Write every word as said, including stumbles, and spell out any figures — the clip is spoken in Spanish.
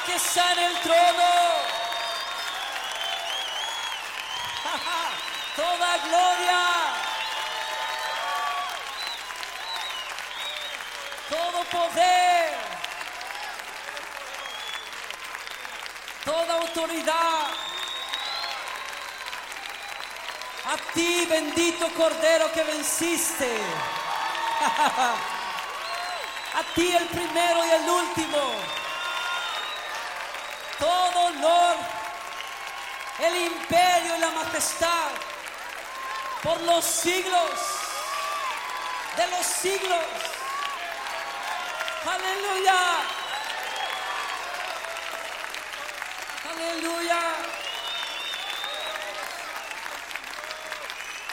que está en el trono. Toda gloria, todo poder, toda autoridad a ti, bendito Cordero que venciste. A ti, el primero y el último. Todo honor, el imperio y la majestad por los siglos de los siglos. Aleluya. Aleluya.